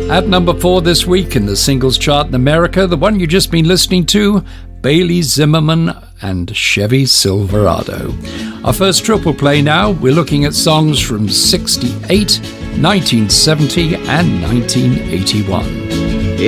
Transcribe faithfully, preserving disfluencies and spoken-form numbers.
At number four this week in the singles chart in America, the one you've just been listening to, Bailey Zimmerman and Chevy Silverado. Our first triple play now, we're looking at songs from sixty-eight, nineteen seventy and nineteen eighty-one.